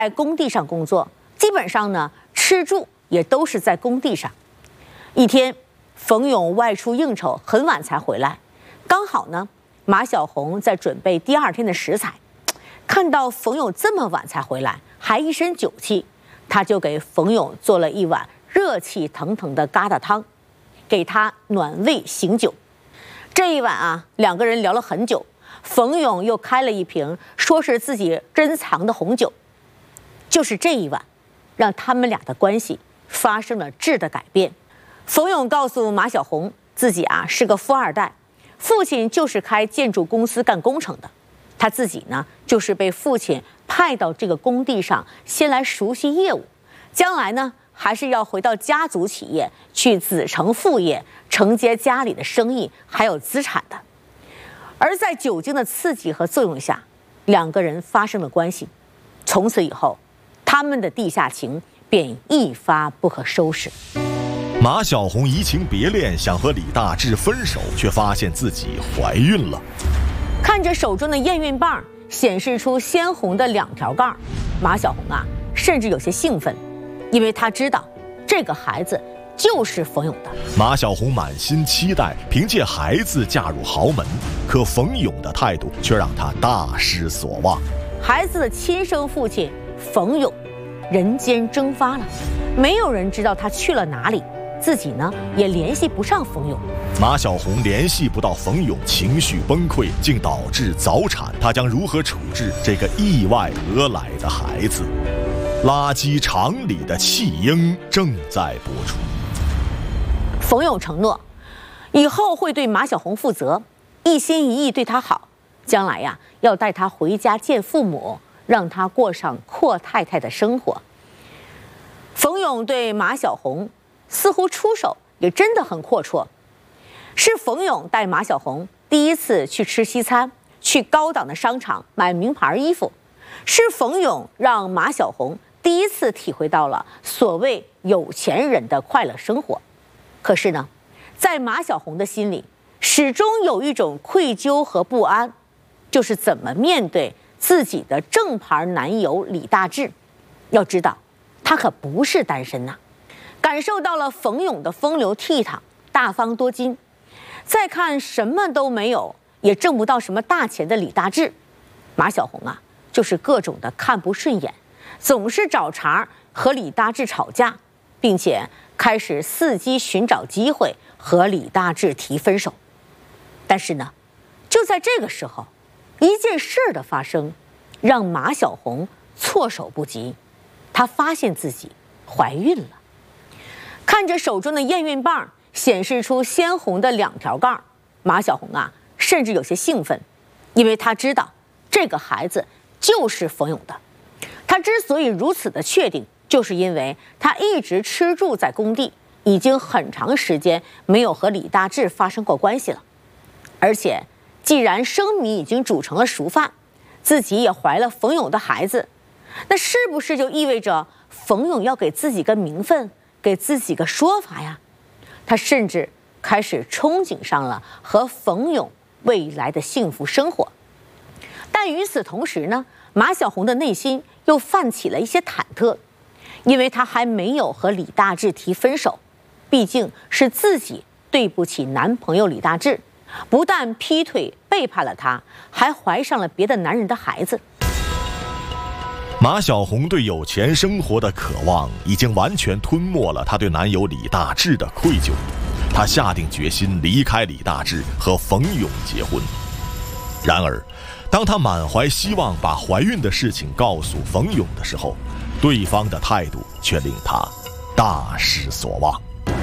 在工地上工作，基本上呢吃住也都是在工地上。一天，冯勇外出应酬，很晚才回来，刚好呢马小红在准备第二天的食材，看到冯勇这么晚才回来，还一身酒气，他就给冯勇做了一碗热气腾腾的疙瘩汤，给他暖胃醒酒。这一晚啊，两个人聊了很久，冯勇又开了一瓶说是自己珍藏的红酒。就是这一晚，让他们俩的关系发生了质的改变。冯勇告诉马小红，自己啊是个富二代，父亲就是开建筑公司干工程的，他自己呢就是被父亲派到这个工地上，先来熟悉业务，将来呢还是要回到家族企业去子承父业，承接家里的生意还有资产的。而在酒精的刺激和作用下，两个人发生了关系，从此以后他们的地下情便一发不可收拾。 马小红移情别恋，想和李大志分手，却发现自己怀孕了。 看着手中的验孕棒显示出鲜红的2条杠，马小红啊甚至有些兴奋，因为她知道这个孩子就是冯勇的。 马小红满心期待凭借孩子嫁入豪门，可冯勇的态度却让她大失所望。 孩子的亲生父亲冯勇人间蒸发了，没有人知道他去了哪里，自己呢也联系不上冯勇。 马小红联系不到冯勇，情绪崩溃，竟导致早产。她将如何处置这个意外而来的孩子？垃圾场里的弃婴正在播出。 冯勇承诺以后会对马小红负责，一心一意对她好，将来呀要带她回家见父母，让她过上阔太太的生活。冯勇对马小红似乎出手也真的很阔绰，是冯勇带马小红第一次去吃西餐，去高档的商场买名牌衣服，是冯勇让马小红第一次体会到了所谓有钱人的快乐生活。可是呢，在马小红的心里始终有一种愧疚和不安，就是怎么面对自己的正牌男友李大志。要知道他可不是单身呐。感受到了冯勇的风流倜傥、大方多金，再看什么都没有也挣不到什么大钱的李大志，马小红啊就是各种的看不顺眼，总是找茬和李大志吵架，并且开始伺机寻找机会和李大志提分手。但是呢，就在这个时候，一件事的发生让马小红措手不及，她发现自己怀孕了。看着手中的验孕棒显示出鲜红的2条杠，马小红啊甚至有些兴奋，因为她知道这个孩子就是冯勇的。她之所以如此的确定，就是因为她一直吃住在工地，已经很长时间没有和李大志发生过关系了。而且既然生米已经煮成了熟饭，自己也怀了冯勇的孩子，那是不是就意味着冯勇要给自己个名分，给自己个说法呀？他甚至开始憧憬上了和冯勇未来的幸福生活。但与此同时呢，马小红的内心又泛起了一些忐忑，因为她还没有和李大志提分手，毕竟是自己对不起男朋友李大志，不但劈腿背叛了他，还怀上了别的男人的孩子。 马小红对有钱生活的渴望已经完全吞没了她对男友李大志的愧疚，她下定决心离开李大志和冯勇结婚。然而当她满怀希望把怀孕的事情告诉冯勇的时候，对方的态度却令她大失所望。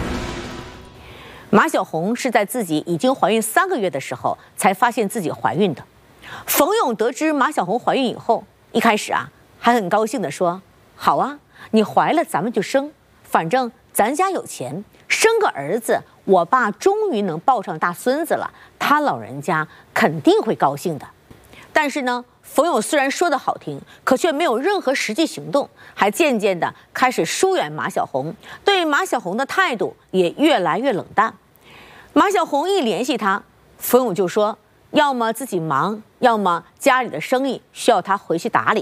马小红是在自己已经怀孕3个月的时候才发现自己怀孕的。冯勇得知马小红怀孕以后，一开始啊还很高兴地说，好啊，你怀了咱们就生，反正咱家有钱，生个儿子，我爸终于能抱上大孙子了，他老人家肯定会高兴的。但是呢，冯勇虽然说得好听，可却没有任何实际行动，还渐渐地开始疏远马小红，对马小红的态度也越来越冷淡。马小红一联系他，冯勇就说要么自己忙，要么家里的生意需要他回去打理，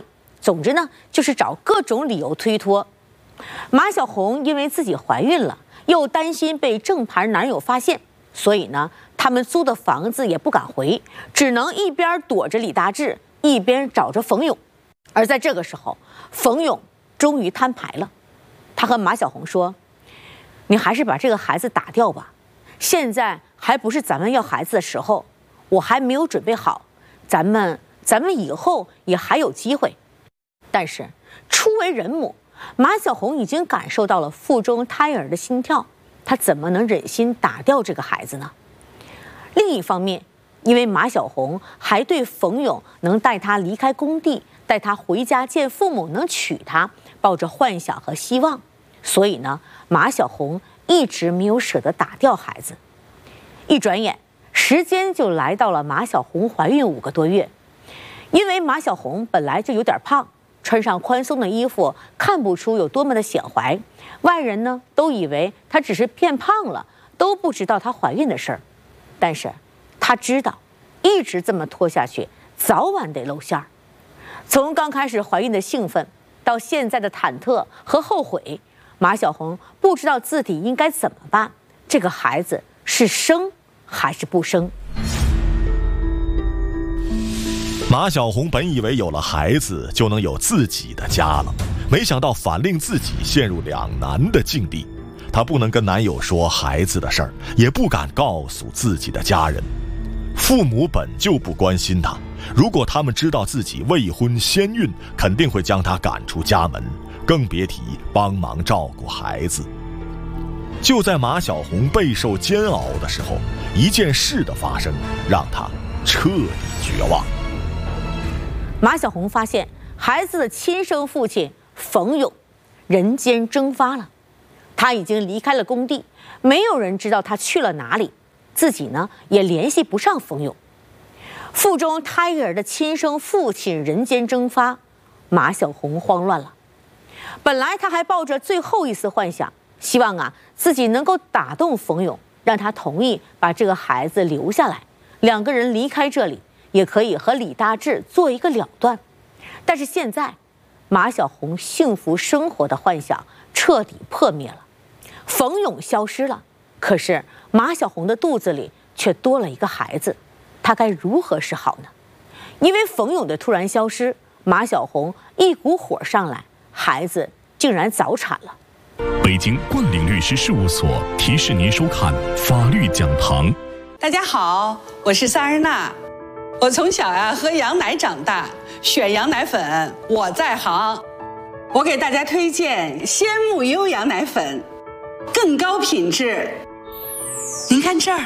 总之呢，就是找各种理由推脱。马小红因为自己怀孕了，又担心被正牌男友发现，所以呢，他们租的房子也不敢回，只能一边躲着李大志，一边找着冯勇。而在这个时候，冯勇终于摊牌了，他和马小红说：“你还是把这个孩子打掉吧，现在还不是咱们要孩子的时候，我还没有准备好，咱们以后也还有机会。”但是初为人母，马小红已经感受到了腹中胎儿的心跳，她怎么能忍心打掉这个孩子呢？另一方面，因为马小红还对冯勇能带她离开工地，带她回家见父母，能娶她，抱着幻想和希望，所以呢，马小红一直没有舍得打掉孩子。一转眼，时间就来到了马小红怀孕5个多月。因为马小红本来就有点胖，穿上宽松的衣服看不出有多么的显怀，外人呢都以为她只是变胖了，都不知道她怀孕的事儿。但是她知道，一直这么拖下去，早晚得露馅儿。从刚开始怀孕的兴奋，到现在的忐忑和后悔，马小红不知道自己应该怎么办，这个孩子是生还是不生？ 马小红本以为有了孩子就能有自己的家了，没想到反令自己陷入两难的境地。她不能跟男友说孩子的事儿，也不敢告诉自己的家人。父母本就不关心她，如果他们知道自己未婚先孕，肯定会将她赶出家门，更别提帮忙照顾孩子。就在马小红备受煎熬的时候，一件事的发生让她彻底绝望。 马小红发现孩子的亲生父亲冯勇人间蒸发了，他已经离开了工地，没有人知道他去了哪里，自己呢也联系不上冯勇。腹中胎儿的亲生父亲人间蒸发，马小红慌乱了。本来他还抱着最后一丝幻想，希望自己能够打动冯勇，让他同意把这个孩子留下来，两个人离开这里，也可以和李大志做一个了断。但是现在，马小红幸福生活的幻想彻底破灭了，冯勇消失了，可是马小红的肚子里却多了一个孩子，她该如何是好呢？因为冯勇的突然消失，马小红一股火上来，孩子竟然早产了。 北京冠岭律师事务所提示您收看法律讲堂。 大家好，我是萨尔娜。我从小喝羊奶长大，选羊奶粉我在行。我给大家推荐鲜木优羊奶粉，更高品质。您看这儿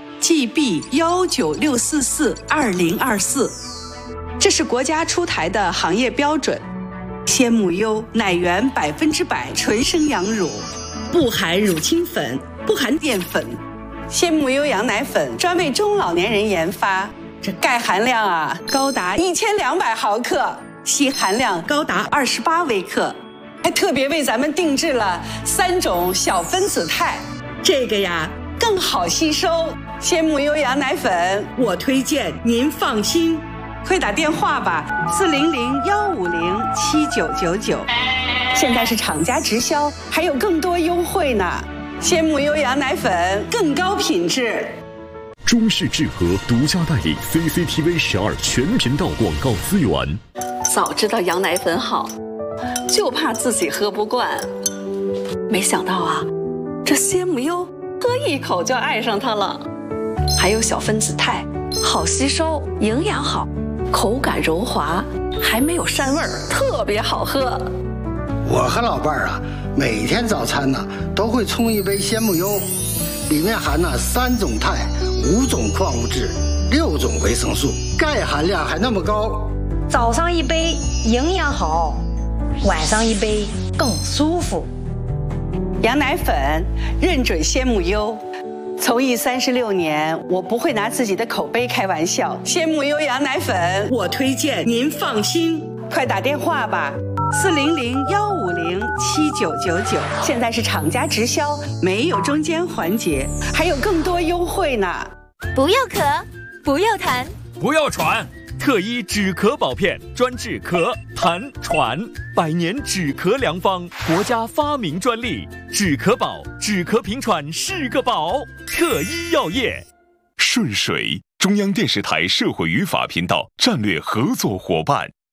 GB196442024，这是国家出台的行业标准。鲜木优奶源100%纯生羊乳，不含乳清粉，不含淀粉。鲜木优羊奶粉专为中老年人研发，这钙含量高达1200毫克，硒含量高达28微克，还特别为咱们定制了3种小分子肽，这个更好吸收。鲜木优羊奶粉我推荐，您放心。快打电话吧，400-150-7999，现在是厂家直销，还有更多优惠呢。鲜木优羊奶粉更高品质。 中式智和独家代理 CCTV 12全频道广告资源。 早知道羊奶粉好，就怕自己喝不惯。没想到这鲜木优喝一口就爱上它了。还有小分子肽，好吸收，营养好，口感柔滑，还没有膻味儿，特别好喝。 我和老伴儿每天早餐都会冲一杯鲜木优，里面含3种肽、5种矿物质、6种维生素，钙含量还那么高。 早上一杯营养好，晚上一杯更舒服。 羊奶粉认准鲜木优。从艺36年，我不会拿自己的口碑开玩笑。鲜木优羊奶粉我推荐，您放心。快打电话吧，400-150-7999，现在是厂家直销，没有中间环节，还有更多优惠呢。 不要咳，不要痰， 不要喘， 特医止咳宝片，专治咳、痰、喘，100年止咳良方，国家发明专利。止咳宝，止咳平喘是个宝。特医药业。 顺水，中央电视台社会与法频道战略合作伙伴。